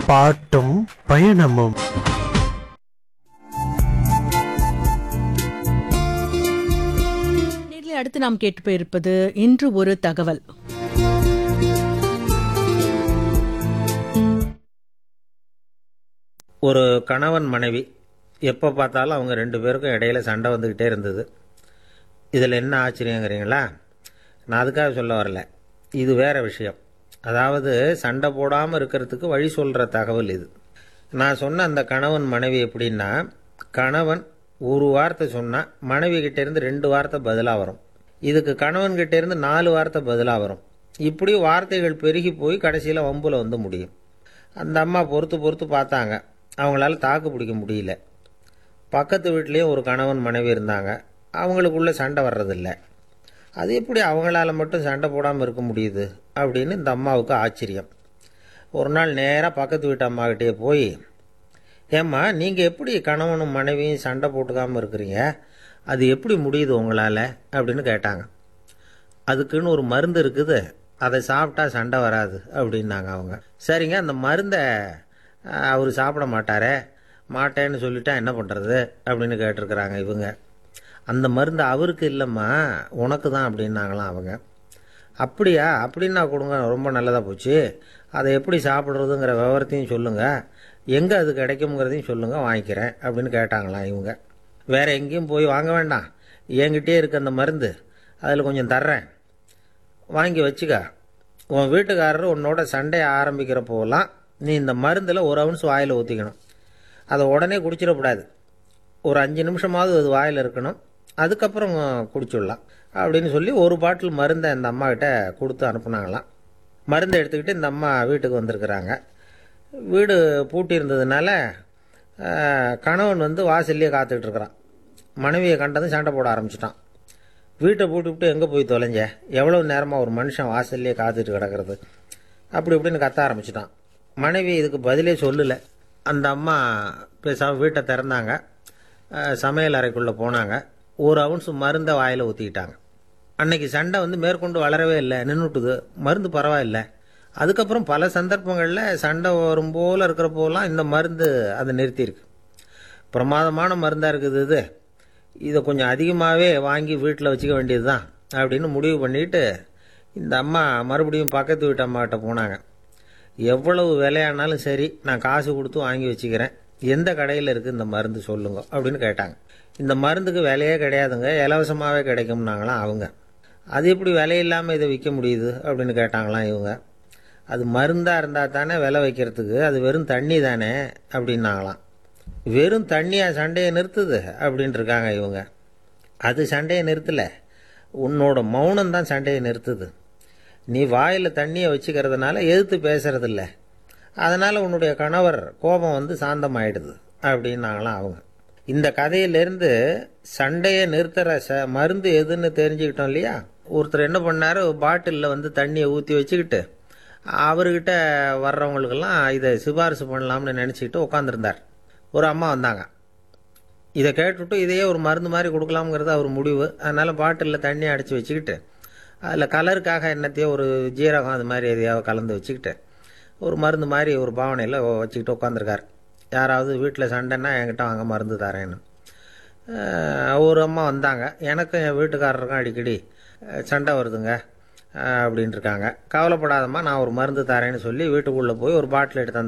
பாட்டும் பயணமும். நேரில் அடுத்து நாம் கேட்டு போயிருப்பது இன்று ஒரு தகவல். ஒரு கணவன் மனைவி எப்போ பார்த்தாலும் அவங்க ரெண்டு பேருக்கும் இடையில சண்டை வந்துக்கிட்டே இருந்தது. இதில் என்ன ஆச்சரியங்கிறீங்களா? நான் அதுக்காக சொல்ல வரல, இது வேற விஷயம். அதாவது சண்டை போடாமல் இருக்கிறதுக்கு வழி சொல்கிற தகவல் இது. நான் சொன்ன அந்த கணவன் மனைவி எப்படின்னா, கணவன் ஒரு வார்த்தை சொன்னால் மனைவி கிட்டேருந்து 2 வார்த்தை பதிலாக வரும். இதுக்கு கணவன் கிட்டேருந்து 4 வார்த்தை பதிலாக வரும். இப்படி வார்த்தைகள் பெருகி போய் கடைசியில் வம்புல வந்து முடியும். அந்த அம்மா பொறுத்து பொறுத்து பார்த்தாங்க, அவங்களால தாக்கு பிடிக்க முடியல. பக்கத்து வீட்லேயும் ஒரு கணவன் மனைவி இருந்தாங்க, அவங்களுக்குள்ளே சண்டை வர்றதில்ல. அது எப்படி அவங்களால மட்டும் சண்டை போடாமல் இருக்க முடியுது அப்படின்னு இந்த அம்மாவுக்கு ஆச்சரியம். ஒரு நாள் நேராக பக்கத்து வீட்டு அம்மாக்கிட்டே போய், ஏம்மா நீங்கள் எப்படி கணவனும் மனைவியும் சண்டை போட்டுக்காமல் இருக்கிறீங்க, அது எப்படி முடியுது உங்களால் அப்படின்னு கேட்டாங்க. அதுக்குன்னு ஒரு மருந்து இருக்குது, அதை சாப்பிட்டா சண்டை வராது அப்படின்னாங்க அவங்க. சரிங்க, அந்த மருந்தை அவர் சாப்பிட மாட்டேன்னு சொல்லிட்டா என்ன பண்ணுறது அப்படின்னு கேட்டிருக்கிறாங்க இவங்க. அந்த மருந்து அவருக்கு இல்லைம்மா, உனக்கு தான் அப்படின்னாங்களாம் அவங்க. அப்படியா, அப்படின்னா கொடுங்க, ரொம்ப நல்லதாக போச்சு. அதை எப்படி சாப்பிட்றதுங்கிற விவரத்தையும் சொல்லுங்கள், எங்கே அது கிடைக்குங்கிறதையும் சொல்லுங்கள், வாங்கிக்கிறேன் அப்படின்னு கேட்டாங்களாம் இவங்க. வேறு எங்கேயும் போய் வாங்க வேண்டாம், என்கிட்டே இருக்க அந்த மருந்து, அதில் கொஞ்சம் தர்றேன், வாங்கி வச்சுக்க. உன் வீட்டுக்காரர் உன்னோட சண்டையை ஆரம்பிக்கிறப்போலாம் நீ இந்த மருந்தில் 1 அவுன்ஸ் வாயில் ஊற்றிக்கணும். அதை உடனே குடிச்சிடக்கூடாது, ஒரு 5 நிமிஷமாவது அது வாயில் இருக்கணும், அதுக்கப்புறம் குடிச்சிடலாம் அப்படின்னு சொல்லி ஒரு பாட்டில் மருந்தை இந்த அம்மா கிட்ட கொடுத்து அனுப்புனாங்களாம். மருந்தை எடுத்துக்கிட்டு இந்த அம்மா வீட்டுக்கு வந்திருக்கிறாங்க. வீடு பூட்டி இருந்ததுனால கணவன் வந்து வாசல்லையே காத்துக்கிட்டு இருக்கிறான். மனைவியை கண்டதும் சண்டை போட ஆரம்பிச்சிட்டான். வீட்டை பூட்டிவிட்டு எங்கே போய் தொலைஞ்ச, எவ்வளவு நேரமாக ஒரு மனுஷன் வாசல்லையே காத்துட்டு கிடக்கிறது அப்படி இப்படின்னு கத்த ஆரம்பிச்சிட்டான். மனைவி இதுக்கு பதிலே சொல்லலை. அந்த அம்மா பேசாமல் வீட்டை திறந்தாங்க, சமையல் அறைக்குள்ளே போனாங்க, 1 அவுன்ஸ் மருந்தை வாயில் ஊற்றிக்கிட்டாங்க. அன்னைக்கு சண்டை வந்து மேற்கொண்டு வளரவே இல்லை, நின்றுட்டுது. மருந்து பரவாயில்லை. அதுக்கப்புறம் பல சந்தர்ப்பங்களில் சண்டை வரும் போல் இருக்கிற போலாம் இந்த மருந்து அதை நிறுத்தியிருக்கு. பிரமாதமான மருந்தாக இருக்குது இதை கொஞ்சம் அதிகமாகவே வாங்கி வீட்டில் வச்சுக்க வேண்டியது தான் அப்படின்னு முடிவு பண்ணிட்டு இந்த அம்மா மறுபடியும் பக்கத்து வீட்டு அம்மாக்கிட்ட போனாங்க. எவ்வளவு விலையானாலும் சரி, நான் காசு கொடுத்து வாங்கி வச்சுக்கிறேன், எந்த கடையில் இருக்குது இந்த மருந்து சொல்லுங்க அப்படின்னு கேட்டாங்க. இந்த மருந்துக்கு விலையே கிடையாதுங்க, இலவசமாகவே கிடைக்கும்னாங்களாம் அவங்க. அது எப்படி விலையில்லாமல் இதை விற்க முடியுது அப்படின்னு கேட்டாங்களாம் இவங்க. அது மருந்தாக இருந்தால் தானே விலை வைக்கிறதுக்கு, அது வெறும் தண்ணி தானே அப்படின்னாங்களாம். வெறும் தண்ணியாக சண்டையை நிறுத்துது அப்படின்ட்டு இருக்காங்க இவங்க. அது சண்டையை நிறுத்தலை, உன்னோட மௌனம் தான் சண்டையை நிறுத்துது. நீ வாயில் தண்ணியை வச்சுக்கிறதுனால எதிர்த்து பேசுறதில்ல, அதனால் உன்னுடைய கணவர் கோபம் வந்து சாந்தமாயிடுது அப்படின்னாங்களாம் அவங்க. இந்த கதையிலேருந்து சண்டையை நிறுத்துகிற மருந்து எதுன்னு தெரிஞ்சுக்கிட்டோம் இல்லையா? ஒருத்தர் என்ன பண்ணார், பாட்டிலில் வந்து தண்ணியை ஊற்றி வச்சுக்கிட்டு அவர்கிட்ட வர்றவங்களுக்கெல்லாம் இதை சிபாரிசு பண்ணலாம்னு நினச்சிக்கிட்டு உட்காந்துருந்தார். ஒரு அம்மா வந்தாங்க, இதை கேட்டுவிட்டு இதையே ஒரு மருந்து மாதிரி கொடுக்கலாம்ங்கிறது அவர் முடிவு. அதனால் பாட்டிலில் தண்ணியை அடைச்சி வச்சுக்கிட்டு அதில் கலருக்காக என்னத்தையோ ஒரு ஜீரகம் அது மாதிரி எதையாவது கலந்து வச்சுக்கிட்டு ஒரு மருந்து மாதிரி ஒரு பாவனையில் வச்சுக்கிட்டு உட்காந்துருக்கார். யாராவது வீட்டில் சண்டைன்னா என்கிட்ட வாங்க மருந்து தரேன்னு. ஒரு அம்மா வந்தாங்க, எனக்கும் என் வீட்டுக்காரருக்கும் அடிக்கடி சண்டை வருதுங்க அப்படின்ட்டு இருக்காங்க. கவலைப்படாதம்மா, நான் ஒரு மருந்து தரேன்னு சொல்லி வீட்டுக்குள்ளே போய் ஒரு பாட்டில் எடுத்து